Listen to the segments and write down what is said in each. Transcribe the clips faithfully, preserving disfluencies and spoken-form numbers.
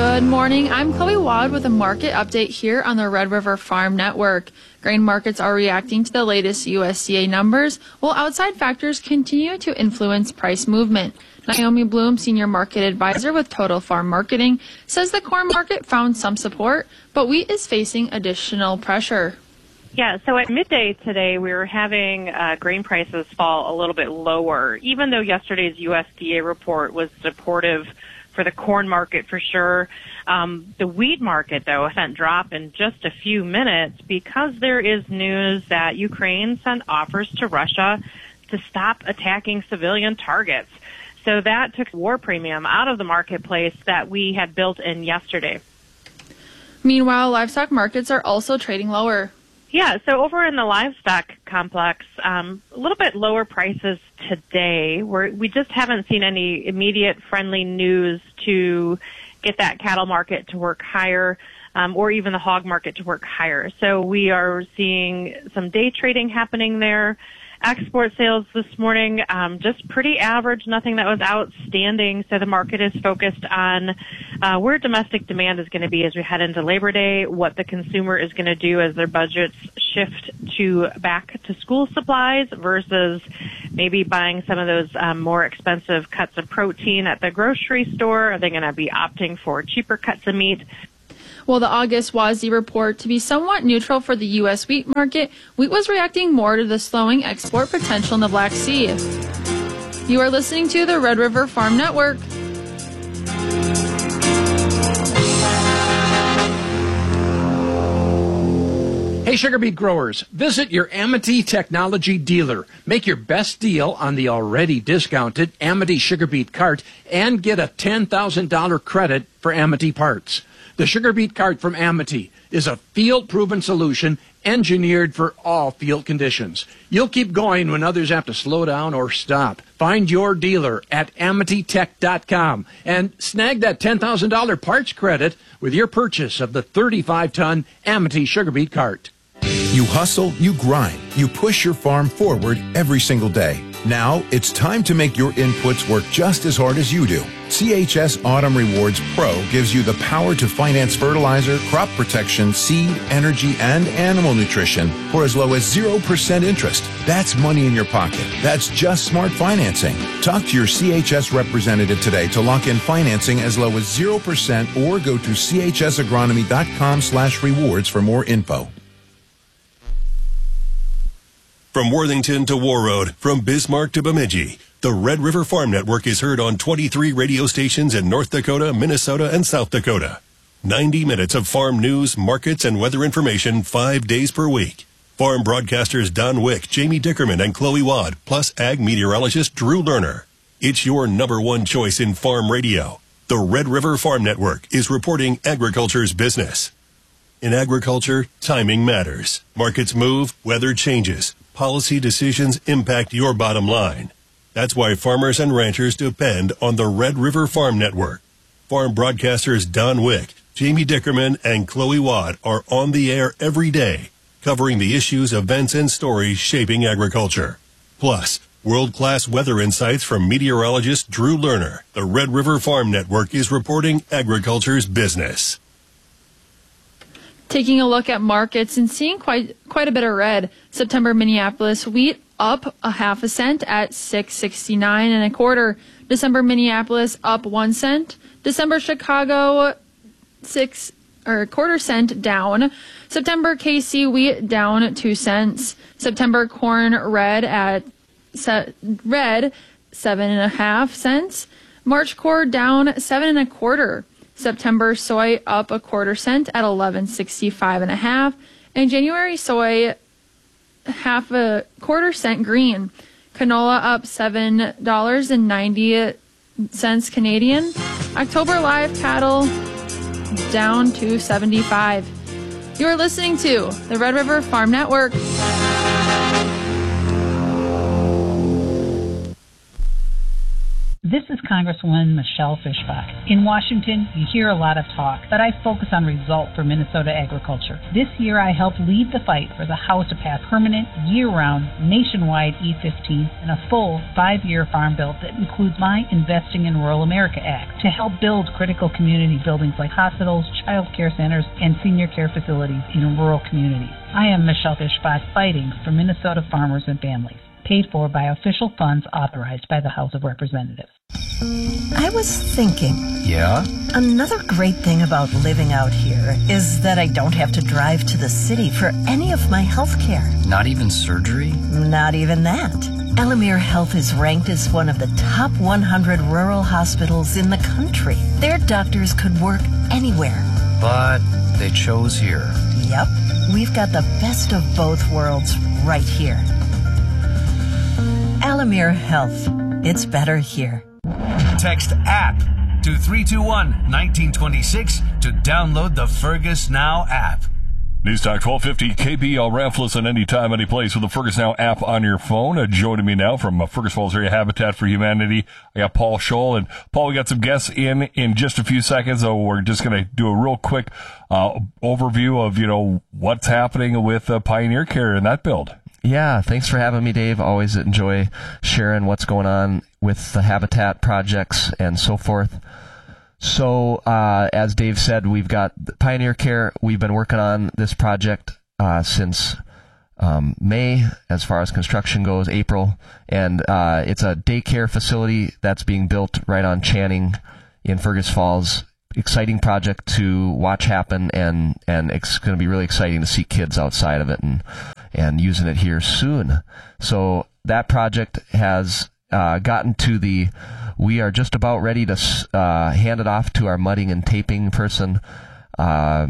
Good morning. I'm Chloe Wad with a market update here on the Red River Farm Network. Grain markets are reacting to the latest U S D A numbers, while outside factors continue to influence price movement. Naomi Bloom, Senior Market Advisor with Total Farm Marketing, says the corn market found some support, but wheat is facing additional pressure. Yeah, so at midday today, we were having uh, grain prices fall a little bit lower, even though yesterday's U S D A report was supportive for the corn market for sure. Um, the wheat market, though, sent drop in just a few minutes because there is news that Ukraine sent offers to Russia to stop attacking civilian targets. So that took war premium out of the marketplace that we had built in yesterday. Meanwhile, livestock markets are also trading lower. Yeah, so over in the livestock complex, um, a little bit lower prices today. We're, we just haven't seen any immediate friendly news to get that cattle market to work higher, um, or even the hog market to work higher. So we are seeing some day trading happening there. Export sales this morning, um, just pretty average, nothing that was outstanding. So the market is focused on uh, where domestic demand is going to be as we head into Labor Day, what the consumer is going to do as their budgets shift to back to school supplies versus maybe buying some of those um, more expensive cuts of protein at the grocery store. Are they going to be opting for cheaper cuts of meat? While the August W A S D report to be somewhat neutral for the U S wheat market, wheat was reacting more to the slowing export potential in the Black Sea. You are listening to the Red River Farm Network. Hey, sugar beet growers, visit your Amity Technology dealer. Make your best deal on the already discounted Amity sugar beet cart and get a ten thousand dollars credit for Amity parts. The sugar beet cart from Amity is a field-proven solution engineered for all field conditions. You'll keep going when others have to slow down or stop. Find your dealer at amity tech dot com and snag that ten thousand dollars parts credit with your purchase of the thirty-five ton Amity sugar beet cart. You hustle, you grind, you push your farm forward every single day. Now it's time to make your inputs work just as hard as you do. C H S Autumn Rewards Pro gives you the power to finance fertilizer, crop protection, seed, energy, and animal nutrition for as low as zero percent interest. That's money in your pocket. That's just smart financing. Talk to your C H S representative today to lock in financing as low as zero percent or go to c h s agronomy dot com slash rewards for more info. From Worthington to Warroad, from Bismarck to Bemidji, the Red River Farm Network is heard on twenty-three radio stations in North Dakota, Minnesota, and South Dakota. ninety minutes of farm news, markets, and weather information five days per week. Farm broadcasters Don Wick, Jamie Dickerman, and Chloe Wad, plus ag meteorologist Drew Lerner. It's your number one choice in farm radio. The Red River Farm Network is reporting agriculture's business. In agriculture, timing matters. Markets move, weather changes. Policy decisions impact your bottom line. That's why farmers and ranchers depend on the Red River Farm Network. Farm broadcasters Don Wick, Jamie Dickerman, and Chloe Wad are on the air every day, covering the issues, events, and stories shaping agriculture. Plus, world-class weather insights from meteorologist Drew Lerner. The Red River Farm Network is reporting agriculture's business. Taking a look at markets and seeing quite quite a bit of red. September Minneapolis wheat up a half a cent at six sixty-nine and a quarter. December Minneapolis up one cent. December Chicago six or a quarter cent down. September K C wheat down two cents. September corn red at se- red seven and a half cents. March core down seven and a quarter. September soy up a quarter cent at eleven sixty-five and a half, and January soy half a quarter cent green. Canola up seven dollars and ninety cents Canadian. October live cattle down to seventy-five. You are listening to the Red River Farm Network. This is Congresswoman Michelle Fischbach. In Washington, you hear a lot of talk, but I focus on results for Minnesota agriculture. This year, I helped lead the fight for the House to pass permanent, year-round, nationwide E fifteen and a full five-year farm bill that includes my Investing in Rural America Act to help build critical community buildings like hospitals, child care centers, and senior care facilities in rural communities. I am Michelle Fischbach, fighting for Minnesota farmers and families. Paid for by official funds authorized by the House of Representatives. I was thinking. Yeah? Another great thing about living out here is that I don't have to drive to the city for any of my health care. Not even surgery? Not even that. Elamere Health is ranked as one of the top one hundred rural hospitals in the country. Their doctors could work anywhere. But they chose here. Yep. We've got the best of both worlds right here. Elamere Health. It's better here. Text APP to three two one, one nine two six to download the Fergus Now app. News Talk twelve fifty K B L Ramp. Listen anytime, any place with the Fergus Now app on your phone. Uh, joining me now from uh, Fergus Falls Area Habitat for Humanity, I got Paul Scholl. And Paul, we got some guests in in just a few seconds, so we're just going to do a real quick uh, overview of, you know, what's happening with uh, Pioneer Care in that build. Yeah, thanks for having me, Dave. Always enjoy sharing what's going on with the Habitat projects and so forth. So, uh, as Dave said, we've got Pioneer Care. We've been working on this project uh, since um, May, as far as construction goes, April. And uh, it's a daycare facility that's being built right on Channing in Fergus Falls. Exciting project to watch happen, and, and it's going to be really exciting to see kids outside of it and and using it here soon. So that project has uh, gotten to the, we are just about ready to uh, hand it off to our mudding and taping person. Uh,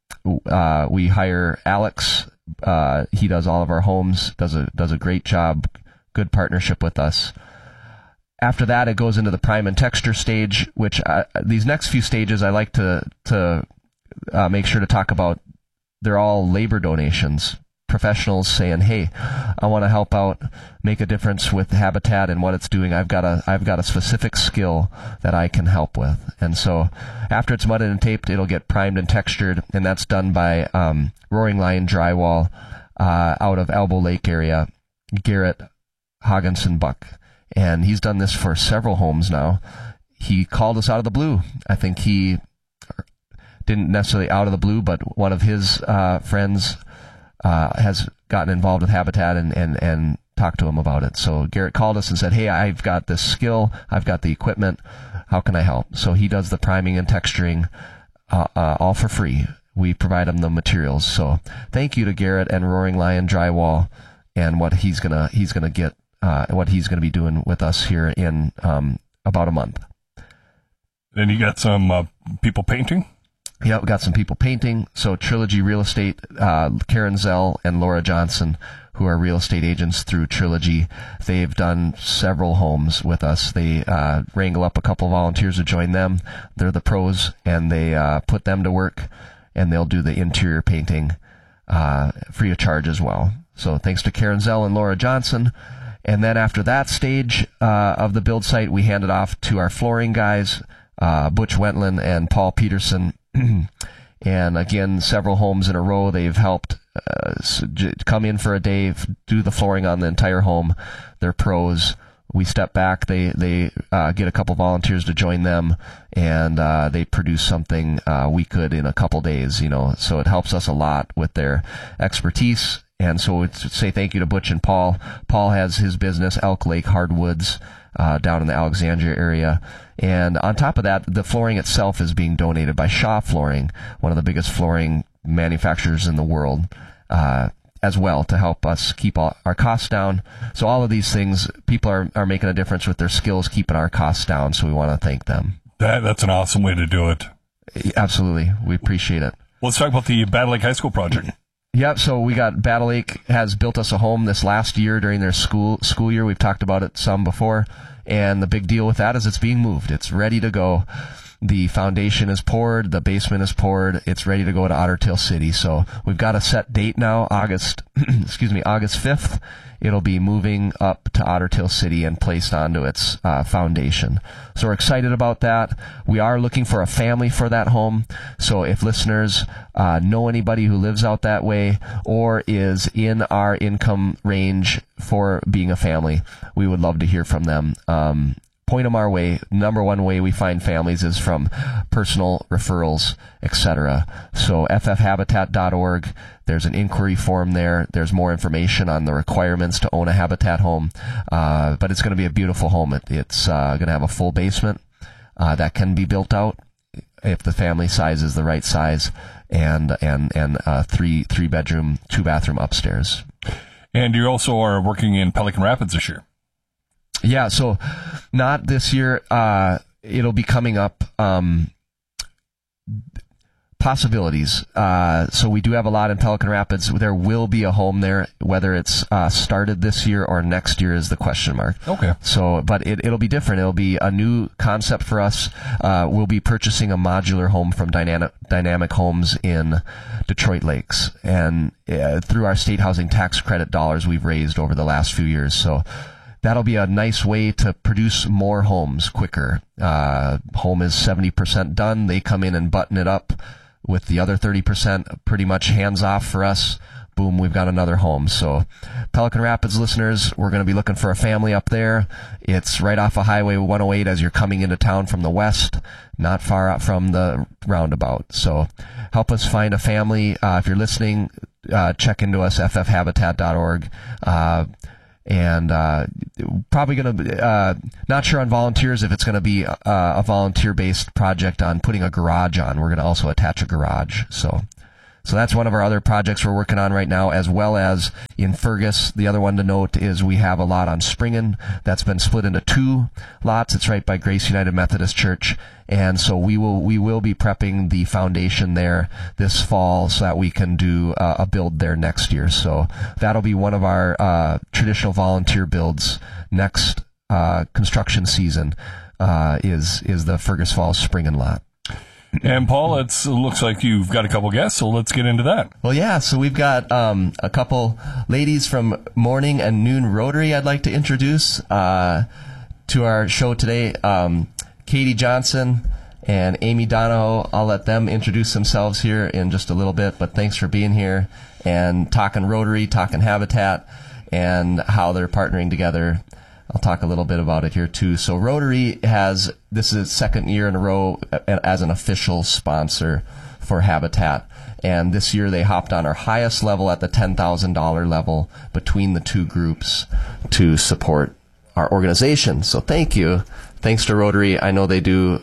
uh, we hire Alex. Uh, he does all of our homes, does a does a great job, good partnership with us. After that, it goes into the prime and texture stage, which I, these next few stages I like to to uh, make sure to talk about. They're all labor donations. Professionals saying, "Hey, I want to help out, make a difference with Habitat and what it's doing. I've got a I've got a specific skill that I can help with." And so, after it's mudded and taped, it'll get primed and textured, and that's done by um, Roaring Lion Drywall uh, out of Elbow Lake area, Garrett Hogginson Buck. And he's done this for several homes now. He called us out of the blue. I think he didn't necessarily out of the blue, but one of his uh, friends uh, has gotten involved with Habitat and, and, and talked to him about it. So Garrett called us and said, "Hey, I've got this skill. I've got the equipment. How can I help?" So he does the priming and texturing uh, uh, all for free. We provide him the materials. So thank you to Garrett and Roaring Lion Drywall and what he's gonna he's gonna get. Uh, what he's going to be doing with us here in um, about a month. Then you got some uh, people painting? Yeah, we got some people painting. So Trilogy Real Estate, uh, Karen Zell and Laura Johnson, who are real estate agents through Trilogy, they've done several homes with us. They uh, wrangle up a couple volunteers to join them. They're the pros, and they uh, put them to work, and they'll do the interior painting uh, free of charge as well. So thanks to Karen Zell and Laura Johnson. And then after that stage uh, of the build site, we hand it off to our flooring guys, uh, Butch Wentland and Paul Peterson. And again, several homes in a row, they've helped uh, come in for a day, do the flooring on the entire home. They're pros. We step back. They they uh, get a couple volunteers to join them, and uh, they produce something uh, we could in a couple days. You know, so it helps us a lot with their expertise. And so we'd say thank you to Butch and Paul. Paul has his business, Elk Lake Hardwoods, uh, down in the Alexandria area. And on top of that, the flooring itself is being donated by Shaw Flooring, one of the biggest flooring manufacturers in the world, uh, as well, to help us keep all our costs down. So all of these things, people are, are making a difference with their skills, keeping our costs down. So we want to thank them. That That's an awesome way to do it. Absolutely. We appreciate it. Let's talk about the Battle Lake High School project. Yep, so we got Battle Lake has built us a home this last year during their school school year. We've talked about it some before, and the big deal with that is it's being moved. It's ready to go. the foundation is poured, the basement is poured, it's ready to go to Otter Tail City. So we've got a set date now, August, excuse me, August fifth. It'll be moving up to Otter Tail City and placed onto its uh, foundation. So we're excited about that. We are looking for a family for that home. So if listeners uh, know anybody who lives out that way or is in our income range for being a family, we would love to hear from them. Um, point them our way. Number one way we find families is from personal referrals, et cetera. So f f habitat dot org. There's an inquiry form there. There's more information on the requirements to own a Habitat home. Uh, but it's going to be a beautiful home. It, it's uh, going to have a full basement uh, that can be built out if the family size is the right size, and and and uh, three three bedroom, two bathroom upstairs. And you also are working in Pelican Rapids this year. Yeah, so not this year. Uh, it'll be coming up. Um, possibilities. Uh, so we do have a lot in Pelican Rapids. There will be a home there. Whether it's uh, started this year or next year is the question mark. Okay. So, but it, it'll be different. It'll be a new concept for us. Uh, we'll be purchasing a modular home from Dynamic, Dynamic Homes in Detroit Lakes. And uh, through our state housing tax credit dollars we've raised over the last few years. So that'll be a nice way to produce more homes quicker. Uh, home is seventy percent done. They come in and button it up with the other thirty percent pretty much hands off for us. Boom, we've got another home. So Pelican Rapids listeners, we're going to be looking for a family up there. It's right off of Highway one oh eight as you're coming into town from the west, not far out from the roundabout. So help us find a family. Uh, if you're listening, uh, check into us, f f habitat dot org. Uh, And uh, probably going to, uh, not sure on volunteers if it's going to be uh, a volunteer-based project on putting a garage on. We're going to also attach a garage. So so that's one of our other projects we're working on right now, as well as in Fergus. The other one to note is we have a lot on Springen that's been split into two lots. It's right by Grace United Methodist Church. And so we will we will be prepping the foundation there this fall so that we can do uh, a build there next year. So that'll be one of our uh, traditional volunteer builds next uh, construction season uh, is is the Fergus Falls Springen lot. And Paul, it's, it looks like you've got a couple guests, so let's get into that. Well, yeah, so we've got um, a couple ladies from Morning and Noon Rotary I'd like to introduce uh, to our show today. Um, Katie Johnson and Amy Donahoe. I'll let them introduce themselves here in just a little bit, but thanks for being here and talking Rotary, talking Habitat, and how they're partnering together. I'll talk a little bit about it here too. So Rotary has, this is its second year in a row as an official sponsor for Habitat. And this year they hopped on our highest level at the ten thousand dollars level between the two groups to support our organization. So thank you. Thanks to Rotary. I know they do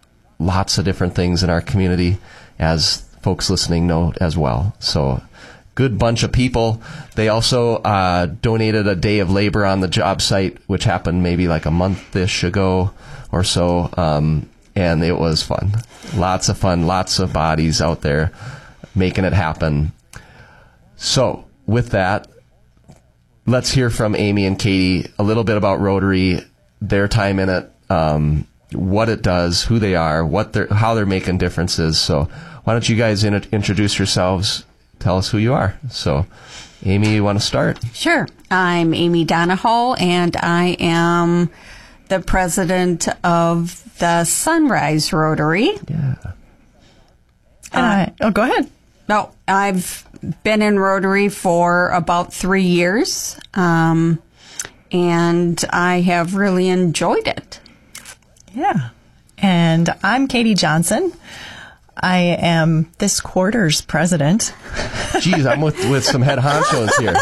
lots of different things in our community, as folks listening know as well. So good bunch of people. They also uh, donated a day of labor on the job site, which happened maybe like a month-ish ago or so, um, and it was fun. Lots of fun, lots of bodies out there making it happen. So with that, let's hear from Amy and Katie a little bit about Rotary, their time in it, um, what it does, who they are, what they're, how they're making differences. So why don't you guys in- introduce yourselves? Tell us who you are. So, Amy, you want to start? Sure. I'm Amy Donahoe, and I am the president of the Sunrise Rotary. Yeah. Uh, oh, go ahead. No, I've been in Rotary for about three years, um, and I have really enjoyed it. Yeah. And I'm Katie Johnson. I am this quarter's president. Geez, I'm with, with some head honchos here.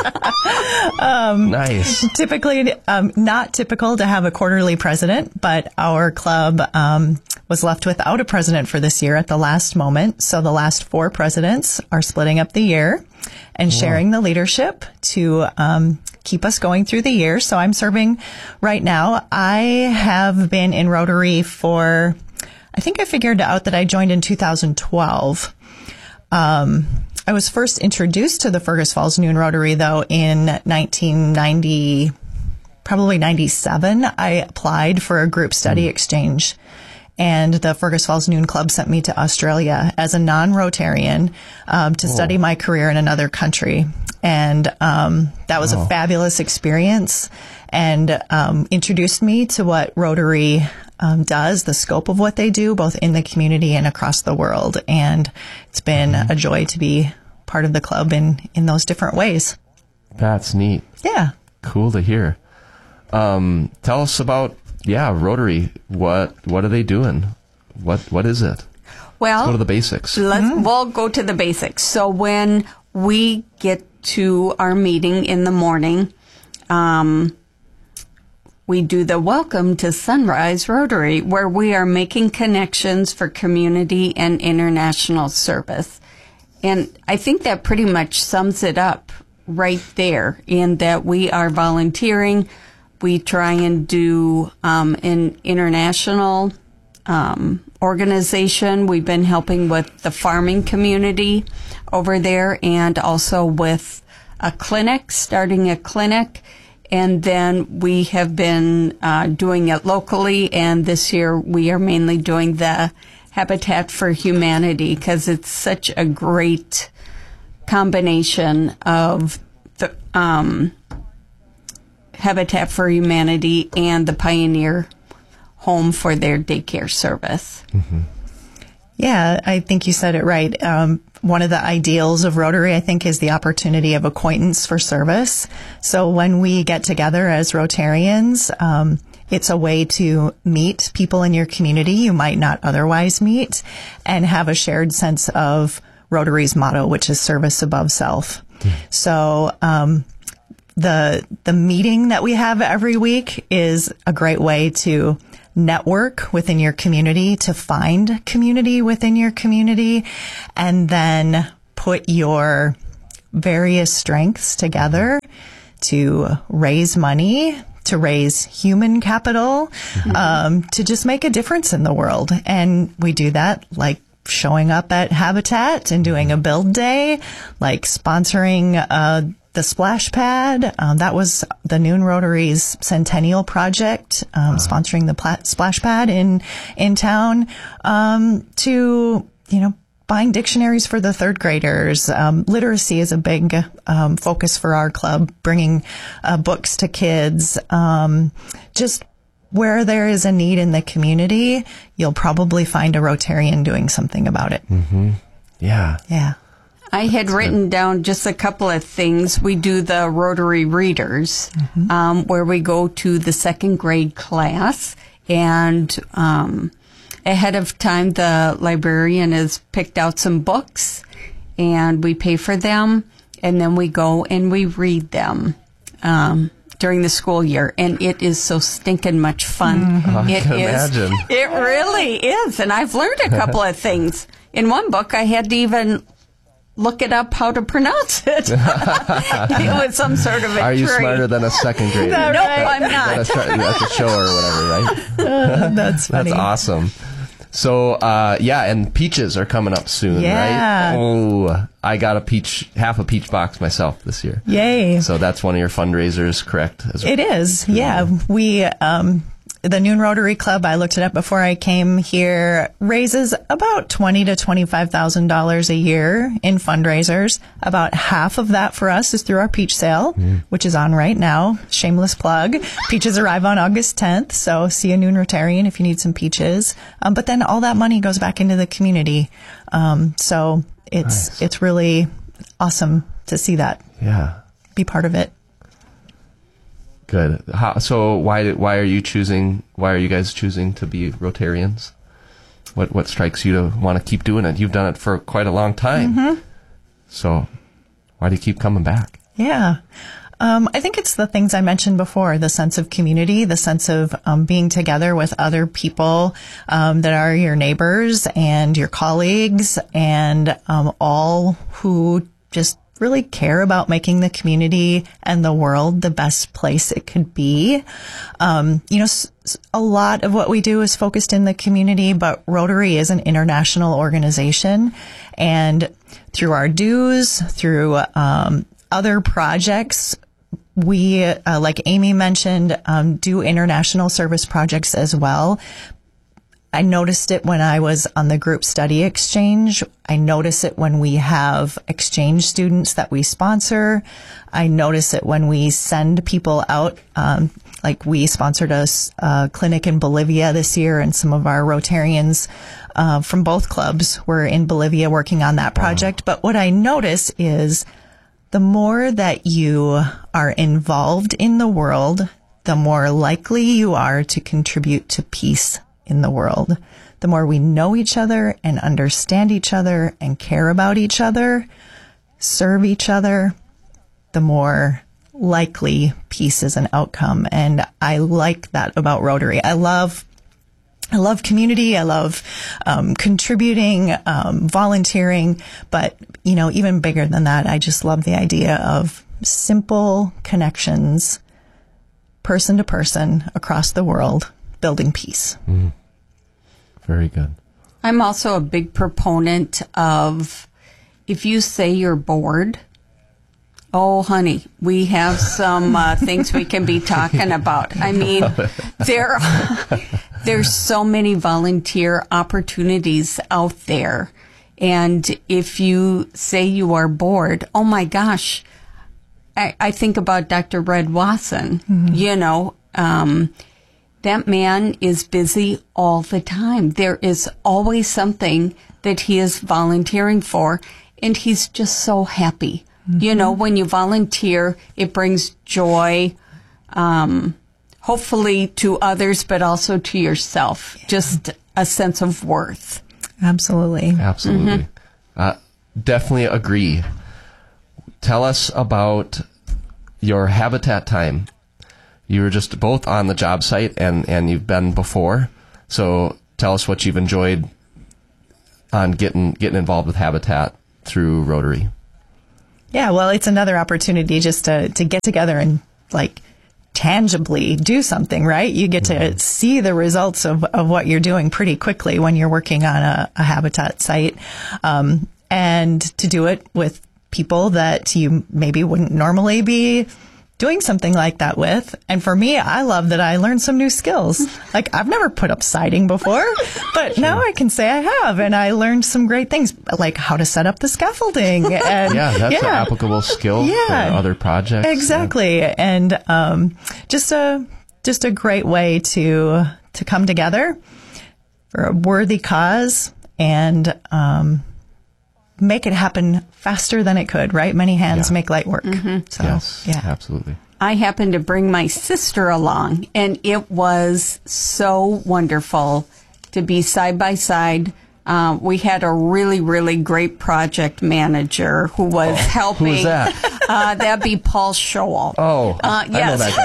Um, nice. Typically, um, not typical to have a quarterly president, but our club um, was left without a president for this year at the last moment. So the last four presidents are splitting up the year and sharing the leadership to um, keep us going through the year. So I'm serving right now. I have been in Rotary for... I think I figured out that I joined in two thousand twelve. Um, I was first introduced to the Fergus Falls Noon Rotary, though, in nineteen ninety, probably ninety-seven. I applied for a group study exchange. and the Fergus Falls Noon Club sent me to Australia as a non-Rotarian um, to Whoa. study my career in another country. And um, that was Wow. a fabulous experience, and um, introduced me to what Rotary um, does, the scope of what they do, both in the community and across the world. And it's been Mm-hmm. a joy to be part of the club in, in those different ways. That's neat. Yeah. Cool to hear. Um, tell us about, yeah, Rotary. What what are they doing? What What is it? Well, Let's go to the basics. Let's, We'll go to the basics. So when we get to our meeting in the morning, um, we do the Welcome to Sunrise Rotary, where we are making connections for community and international service. And I think that pretty much sums it up right there, in that we are volunteering. We try and do um, an international um, organization. We've been helping with the farming community over there, and also with a clinic, starting a clinic. And then we have been uh, doing it locally, and this year we are mainly doing the Habitat for Humanity, because it's such a great combination of the um, Habitat for Humanity and the Pioneer Home for their daycare service. Mm-hmm. Yeah, I think you said it right. Um, one of the ideals of Rotary, I think, is the opportunity of acquaintance for service. So when we get together as Rotarians, um, it's a way to meet people in your community you might not otherwise meet, and have a shared sense of Rotary's motto, which is service above self. Mm. So um, the the meeting that we have every week is a great way to network within your community, to find community within your community, and then put your various strengths together to raise money, to raise human capital, mm-hmm. um, to just make a difference in the world. And we do that like showing up at Habitat and doing a build day, like sponsoring uh, the splash pad. Um, that was the Noon Rotary's centennial project, um, uh-huh. sponsoring the pla- splash pad in in town, um, to, you know, buying dictionaries for the third graders. Um, literacy is a big um, focus for our club, bringing uh, books to kids. Um, just where there is a need in the community, you'll probably find a Rotarian doing something about it. Mm-hmm. Yeah. Yeah. I had That's written good. down just a couple of things. We do the Rotary Readers, mm-hmm. um, where we go to the second grade class, and um, ahead of time, the librarian has picked out some books, and we pay for them, and then we go and we read them um, during the school year, and it is so stinking much fun. Mm-hmm. I it can is. imagine. It really is, and I've learned a couple of things. In one book, I had to even look it up how to pronounce it. It was some sort of a Are you trade. smarter than a second grader? Nope, That- I'm not. At a, at the show or whatever, right? Uh, that's funny. That's awesome. So, uh, yeah, and peaches are coming up soon, Yeah. right? Oh, I got a peach, half a peach box myself this year. Yay. So that's one of your fundraisers, correct? As It is, yeah. We, um, the Noon Rotary Club, I looked it up before I came here, raises about twenty to twenty-five thousand dollars a year in fundraisers. About half of that for us is through our peach sale, mm. which is on right now. Shameless plug. Peaches arrive on August tenth, so see a Noon Rotarian if you need some peaches. Um, but then all that money goes back into the community. Um, so it's nice. It's really awesome to see that. Yeah. Be part of it. Good. How, so why why are you choosing? Why are you guys choosing to be Rotarians? What what strikes you to want to keep doing it? You've done it for quite a long time. Mm-hmm. So why do you keep coming back? Yeah. Um, I think it's the things I mentioned before, the sense of community, the sense of um, being together with other people um, that are your neighbors and your colleagues, and um, all who just really care about making the community and the world the best place it could be. Um, you know, s- a lot of what we do is focused in the community, but Rotary is an international organization. And through our dues, through um, other projects, we, uh, like Amy mentioned, um, do international service projects as well. I noticed it when I was on the group study exchange. I notice it when we have exchange students that we sponsor. I notice it when we send people out. Um, like we sponsored a, a clinic in Bolivia this year, and some of our Rotarians uh, from both clubs were in Bolivia working on that project. Wow. But what I notice is the more that you are involved in the world, the more likely you are to contribute to peace in the world. The more we know each other and understand each other and care about each other, serve each other, the more likely peace is an outcome. And I like that about Rotary. I love I love community. I love um, contributing, um, volunteering. But, you know, even bigger than that, I just love the idea of simple connections, person to person across the world, building peace. Mm. Very good. I'm also a big proponent of, if you say you're bored, oh, honey, we have some uh, things we can be talking about. I mean, there, there's so many volunteer opportunities out there. And if you say you are bored, oh my gosh, I, I think about Doctor Red Wasson, mm-hmm. you know, um, that man is busy all the time. There is always something that he is volunteering for, and he's just so happy. Mm-hmm. You know, when you volunteer, it brings joy, um, hopefully to others, but also to yourself. Yeah. Just a sense of worth. Absolutely. Absolutely. Mm-hmm. Uh, definitely agree. Tell us about your Habitat time. You were just both on the job site, and, and you've been before. So tell us what you've enjoyed on getting getting involved with Habitat through Rotary. Yeah, well, it's another opportunity just to, to get together and, like, tangibly do something, right? You get mm-hmm. to see the results of, of what you're doing pretty quickly when you're working on a, a Habitat site. Um, and to do it with people that you maybe wouldn't normally be doing something like that with. And for me, I love that I learned some new skills. Like, I've never put up siding before, but sure. now I can say I have. And I learned some great things, like how to set up the scaffolding. And, yeah, that's yeah. an applicable skill yeah, for other projects. Exactly. Yeah. And um, just a just a great way to to come together for a worthy cause and um, make it happen faster than it could, right? Many hands yeah. make light work. Mm-hmm. So, yes, yeah. absolutely. I happened to bring my sister along, and it was so wonderful to be side by side. Uh, we had a really, really great project manager who was oh, helping. Who was that? Uh, that'd be Paul Scholl. Oh, uh, yes. I know that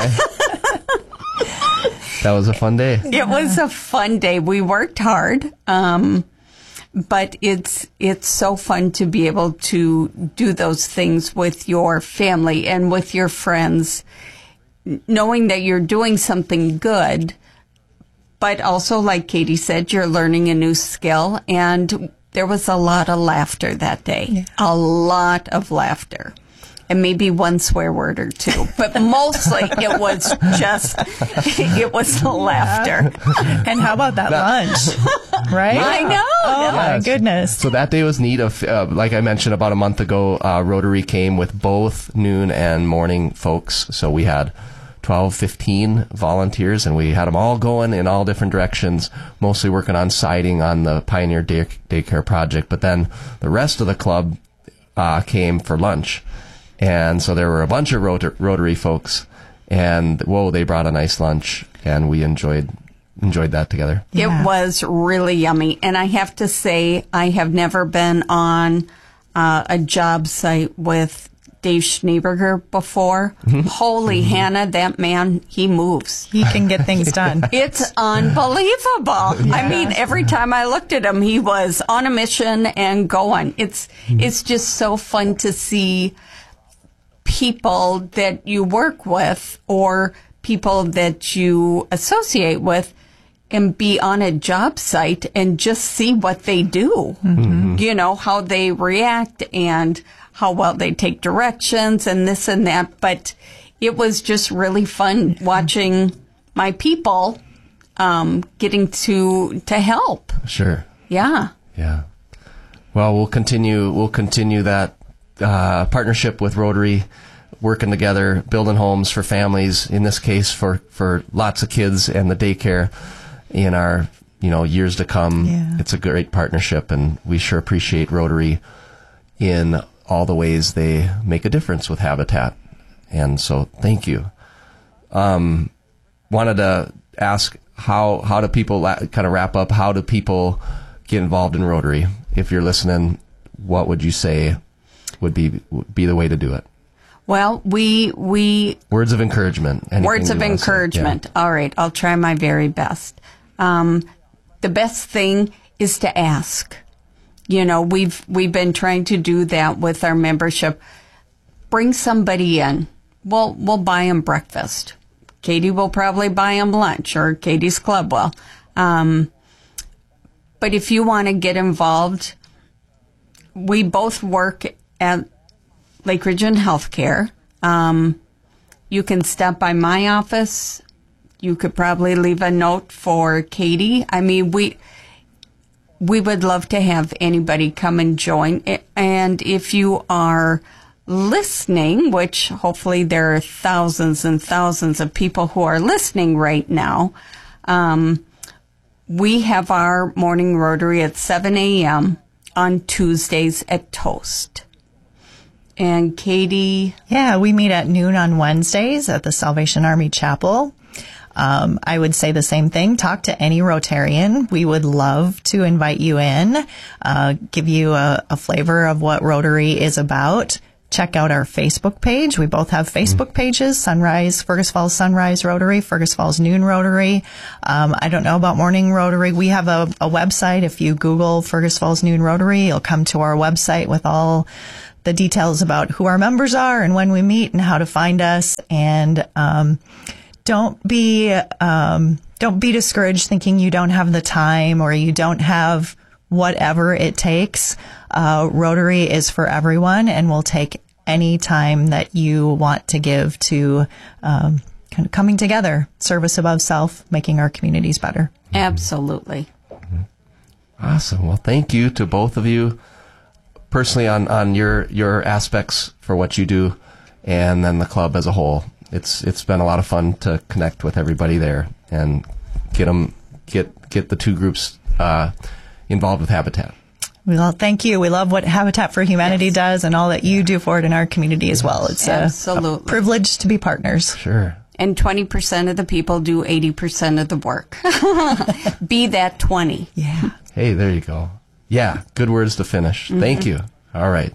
guy. That was a fun day. It was a fun day. We worked hard. Um, But it's it's so fun to be able to do those things with your family and with your friends, knowing that you're doing something good, but also, like Katie said, you're learning a new skill. And there was a lot of laughter that day, yeah. a lot of laughter. And maybe one swear word or two, but mostly it was just, it was the laughter. And how about that, that lunch, right? I know. Oh, yes. my goodness. So that day was neat. Of uh, like I mentioned about a month ago, uh, Rotary came with both noon and morning folks. So we had twelve, fifteen volunteers, and we had them all going in all different directions, mostly working on siding on the Pioneer Day- Daycare project. But then the rest of the club uh, came for lunch. And so there were a bunch of Rot- Rotary folks, and whoa, they brought a nice lunch, and we enjoyed enjoyed that together. It yeah. was really yummy. And I have to say, I have never been on uh, a job site with Dave Schneeberger before. Mm-hmm. Holy mm-hmm. Hannah, that man, he moves. He can get things done. It's unbelievable. Yeah. I mean, every time I looked at him, he was on a mission and going. It's mm-hmm. it's just so fun to see people that you work with or people that you associate with and be on a job site and just see what they do. Mm-hmm. You know, how they react and how well they take directions and this and that. But it was just really fun watching my people um, getting to to help. Sure. Yeah. Yeah. Well, we'll continue. We'll continue that uh, partnership with Rotary, working together, building homes for families. In this case, for, for lots of kids and the daycare in our you know years to come. Yeah. It's a great partnership, and we sure appreciate Rotary in all the ways they make a difference with Habitat. And so, thank you. Um, wanted to ask how how do people la- kind of wrap up? How do people get involved in Rotary? If you're listening, what would you say would be would be the way to do it? Well, we we words of encouragement. Words of encouragement. Yeah. All right, I'll try my very best. Um, the best thing is to ask. You know, we've we've been trying to do that with our membership. Bring somebody in. We'll we'll buy them breakfast. Katie will probably buy them lunch, or Katie's Club will. Um, but if you want to get involved, we both work at Lake Region Healthcare. Um, you can stop by my office. You could probably leave a note for Katie. I mean, we we would love to have anybody come and join. And if you are listening, which hopefully there are thousands and thousands of people who are listening right now, um, we have our morning Rotary at seven a.m. on Tuesdays at Toast. And Katie? Yeah, we meet at noon on Wednesdays at the Salvation Army Chapel. Um, I would say the same thing. Talk to any Rotarian. We would love to invite you in, uh, give you a, a flavor of what Rotary is about. Check out our Facebook page. We both have Facebook pages, Sunrise, Fergus Falls Sunrise Rotary, Fergus Falls Noon Rotary. Um, I don't know about Morning Rotary. We have a, a website. If you Google Fergus Falls Noon Rotary, you'll come to our website with all the details about who our members are and when we meet and how to find us. And um, don't be um, don't be discouraged thinking you don't have the time or you don't have whatever it takes. Uh, Rotary is for everyone, and will take any time that you want to give to um, kind of coming together, service above self, making our communities better. Absolutely. Awesome. Well, thank you to both of you personally on, on your, your aspects for what you do, and then the club as a whole. It's it's been a lot of fun to connect with everybody there and get them get get the two groups uh, involved with Habitat. Well, thank you. We love what Habitat for Humanity yes. does and all that you do for it in our community as well. It's a, a privilege to be partners. Sure. And twenty percent of the people do eighty percent of the work. Be that twenty. Yeah. Hey, there you go. Yeah, good words to finish. Mm-hmm. Thank you. All right.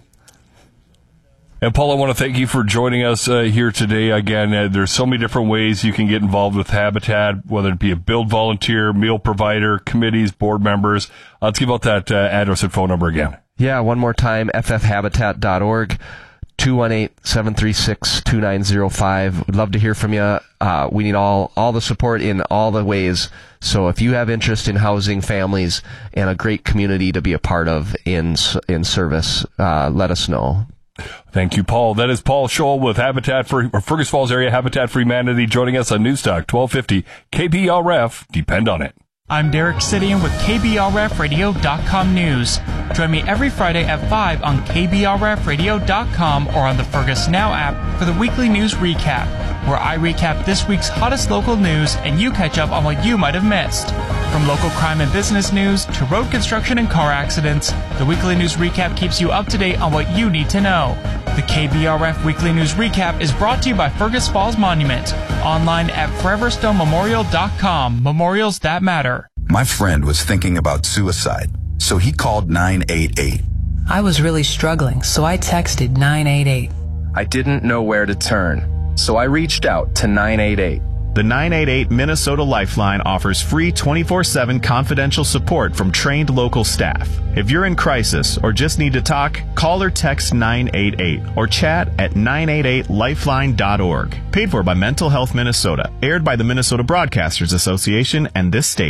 And Paul, I want to thank you for joining us uh, here today. Again, uh, there's so many different ways you can get involved with Habitat, whether it be a build volunteer, meal provider, committees, board members. Uh, let's give out that uh, address and phone number again. Yeah, one more time, f f habitat dot org, two one eight, seven three six, two nine zero five. We'd love to hear from you. Uh, we need all, all the support in all the ways. So if you have interest in housing families and a great community to be a part of in, in service, uh, let us know. Thank you, Paul. That is Paul Scholl with Habitat for or Fergus Falls Area Habitat for Humanity joining us on Newstalk twelve fifty K B R F. Depend on it. I'm Derek Sidian with K B R F radio dot com News. Join me every Friday at five on K B R F radio dot com or on the Fergus Now app for the weekly news recap, where I recap this week's hottest local news and you catch up on what you might have missed. From local crime and business news to road construction and car accidents, the weekly news recap keeps you up to date on what you need to know. The K B R F Weekly News Recap is brought to you by Fergus Falls Monument, online at forever stone memorial dot com. Memorials that matter. My friend was thinking about suicide, so he called nine eight eight. I was really struggling, so I texted nine eight eight. I didn't know where to turn, so I reached out to nine eight eight. The nine eight eight Minnesota Lifeline offers free twenty-four seven confidential support from trained local staff. If you're in crisis or just need to talk, call or text nine eight eight or chat at nine eight eight lifeline dot org. Paid for by Mental Health Minnesota. Aired by the Minnesota Broadcasters Association and this station.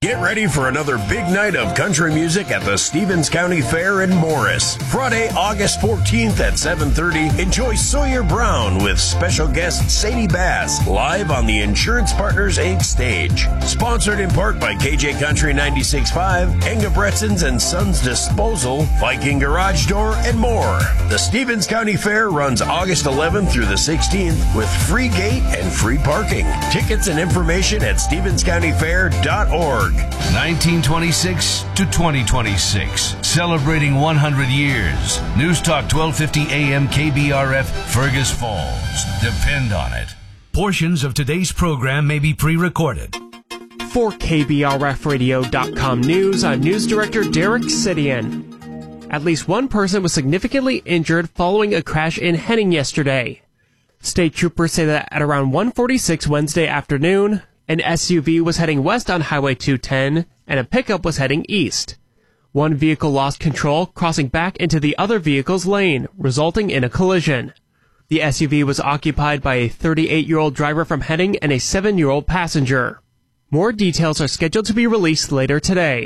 Get ready for another big night of country music at the Stevens County Fair in Morris. Friday, August fourteenth at seven thirty, enjoy Sawyer Brown with special guest Sadie Bass live on the Insurance Partners Incorporated stage. Sponsored in part by K J Country ninety-six point five, Engebretzens and Sons Disposal, Viking Garage Door, and more. The Stevens County Fair runs August eleventh through the sixteenth with free gate and free parking. Tickets and information at stevens county fair dot org. nineteen twenty-six to twenty twenty-six, celebrating one hundred years. News Talk twelve fifty A M K B R F, Fergus Falls. Depend on it. Portions of today's program may be pre-recorded. For K B R F radio dot com News, I'm News Director Derek Sidian. At least one person was significantly injured following a crash in Henning yesterday. State troopers say that at around one forty-six Wednesday afternoon, an S U V was heading west on Highway two ten, and a pickup was heading east. One vehicle lost control, crossing back into the other vehicle's lane, resulting in a collision. The S U V was occupied by a thirty-eight-year-old driver from Henning and a seven-year-old passenger. More details are scheduled to be released later today.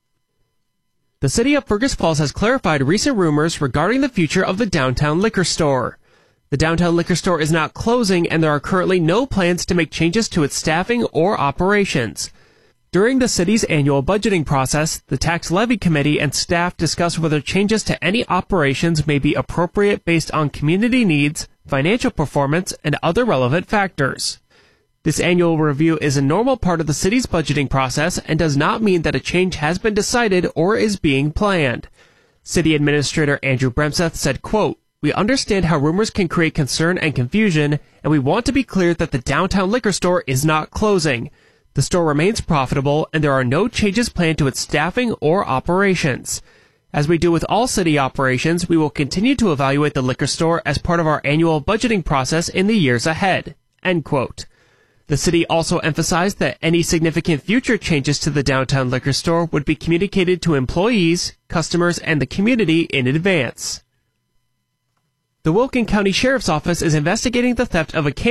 The city of Fergus Falls has clarified recent rumors regarding the future of the downtown liquor store. The downtown liquor store is not closing, and there are currently no plans to make changes to its staffing or operations. During the city's annual budgeting process, the tax levy committee and staff discuss whether changes to any operations may be appropriate based on community needs, financial performance, and other relevant factors. This annual review is a normal part of the city's budgeting process and does not mean that a change has been decided or is being planned. City Administrator Andrew Bremseth said, quote, "We understand how rumors can create concern and confusion, and we want to be clear that the downtown liquor store is not closing. The store remains profitable, and there are no changes planned to its staffing or operations. As we do with all city operations, we will continue to evaluate the liquor store as part of our annual budgeting process in the years ahead." End quote. The city also emphasized that any significant future changes to the downtown liquor store would be communicated to employees, customers, and the community in advance. The Wilkin County Sheriff's Office is investigating the theft of a